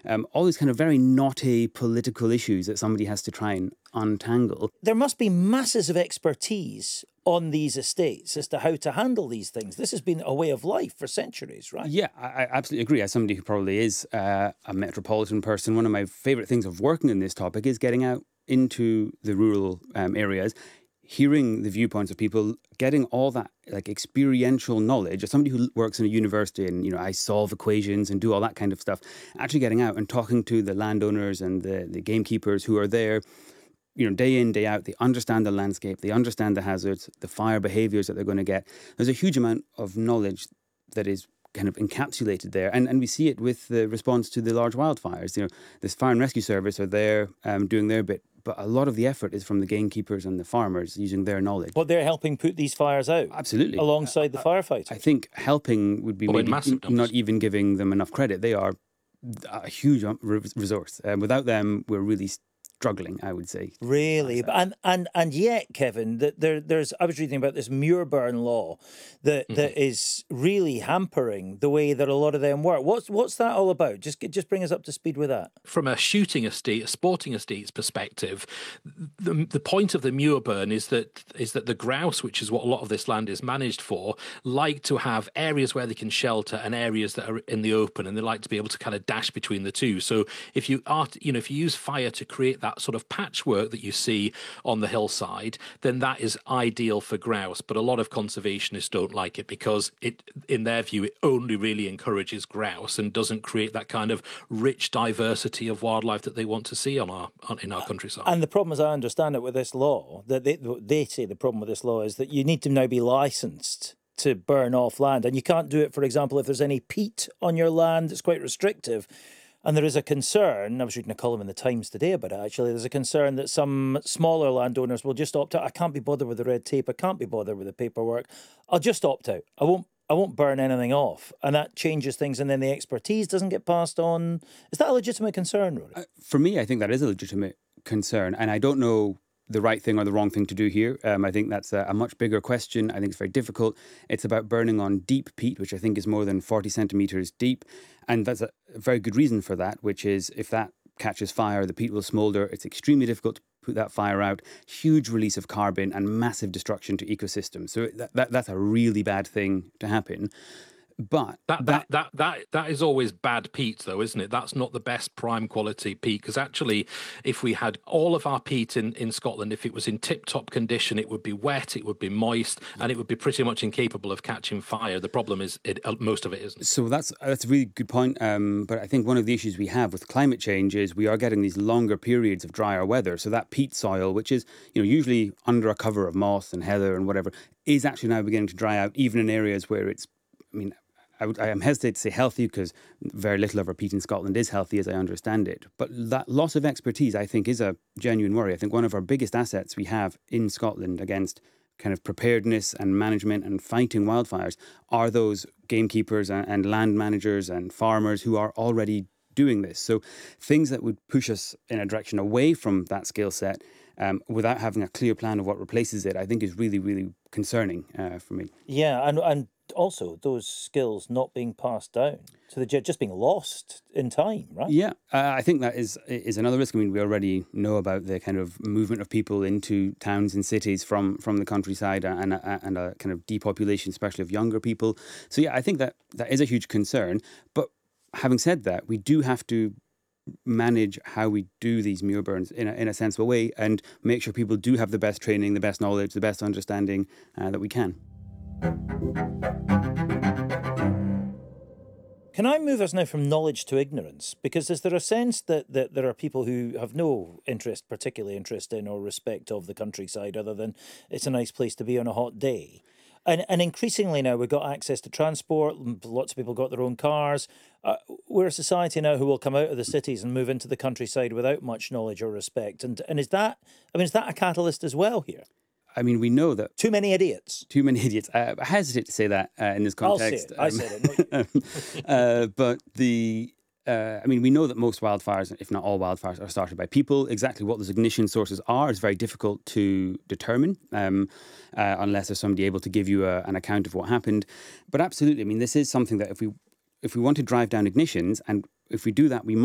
all these kind of very knotty political issues that somebody has to try and untangle. There must be masses of expertise on these estates as to how to handle these things. This has been a way of life for centuries, right? Yeah, I absolutely agree. As somebody who probably is a metropolitan person, one of my favourite things of working on this topic is getting out into the rural areas, hearing the viewpoints of people, getting all that like experiential knowledge. As somebody who works in a university and, I solve equations and do all that kind of stuff, actually getting out and talking to the landowners and the gamekeepers who are there, day in, day out, they understand the landscape, they understand the hazards, the fire behaviours that they're going to get. There's a huge amount of knowledge that is kind of encapsulated there. And we see it with the response to the large wildfires. This fire and rescue service are there doing their bit, but a lot of the effort is from the gamekeepers and the farmers using their knowledge. Well, they're helping put these fires out. Absolutely. Alongside the firefighters. I think helping would be maybe not even giving them enough credit. They are a huge resource. Without them, we're really struggling, I would say. Really, and yet, Kevin, that there's. I was reading about this Muirburn law that is really hampering the way that a lot of them work. What's that all about? Just bring us up to speed with that. From a shooting estate, a sporting estate's perspective, the point of the Muirburn is that the grouse, which is what a lot of this land is managed for, like to have areas where they can shelter and areas that are in the open, and they like to be able to kind of dash between the two. So if you use fire to create that sort of patchwork that you see on the hillside, then that is ideal for grouse. But a lot of conservationists don't like it because in their view, it only really encourages grouse and doesn't create that kind of rich diversity of wildlife that they want to see in our countryside. And the problem, as I understand it, with this law, that they say the problem with this law is that you need to now be licensed to burn off land, and you can't do it, for example, if there's any peat on your land. It's quite restrictive. And there is a concern, I was reading a column in the Times today about it actually, there's a concern that some smaller landowners will just opt out. I can't be bothered with the red tape, I can't be bothered with the paperwork, I'll just opt out. I won't burn anything off. And that changes things, and then the expertise doesn't get passed on. Is that a legitimate concern, Rory? For me, I think that is a legitimate concern, and I don't know the right thing or the wrong thing to do here. I think that's a much bigger question. I think it's very difficult. It's about burning on deep peat, which I think is more than 40 centimetres deep. And that's a very good reason for that, which is if that catches fire, the peat will smoulder. It's extremely difficult to put that fire out. Huge release of carbon and massive destruction to ecosystems. So that's a really bad thing to happen. But that is always bad peat, though, isn't it? That's not the best prime quality peat, because actually, if we had all of our peat in Scotland, if it was in tip-top condition, it would be wet, it would be moist, and it would be pretty much incapable of catching fire. The problem is most of it isn't. So that's a really good point. But I think one of the issues we have with climate change is we are getting these longer periods of drier weather. So that peat soil, which is usually under a cover of moss and heather and whatever, is actually now beginning to dry out, even in areas where it's, I am hesitant to say healthy, because very little of our peat in Scotland is healthy as I understand it. But that loss of expertise, I think, is a genuine worry. I think one of our biggest assets we have in Scotland against kind of preparedness and management and fighting wildfires are those gamekeepers and land managers and farmers who are already doing this. So things that would push us in a direction away from that skill set without having a clear plan of what replaces it, I think is really, really concerning for me. Yeah, and also those skills not being passed down, so they're just being lost in time, right? Yeah, I think that is another risk. We already know about the kind of movement of people into towns and cities from the countryside and a kind of depopulation, especially of younger people. So yeah, I think that is a huge concern. But having said that, we do have to manage how we do these Muirburns in a sensible way and make sure people do have the best training, the best knowledge, the best understanding that we can. Can I move us now from knowledge to ignorance? Because is there a sense that there are people who have no particular interest in or respect of the countryside other than it's a nice place to be on a hot day? And increasingly now we've got access to transport. Lots of people got their own cars. We're a society now who will come out of the cities and move into the countryside without much knowledge or respect. And is that a catalyst as well here? We know that... Too many idiots. I hesitate to say that in this context. I said it. But we know that most wildfires, if not all wildfires, are started by people. Exactly what those ignition sources are is very difficult to determine unless there's somebody able to give you an account of what happened. But absolutely, this is something that if we want to drive down ignitions, and if we do that, we